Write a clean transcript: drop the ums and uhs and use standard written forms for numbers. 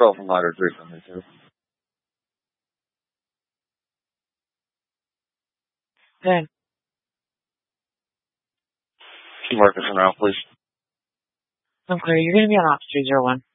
Spell from Ladder 3 for me, too. Good. Keep Marcus around, please. I'm clear. You're going to be on Ops 301.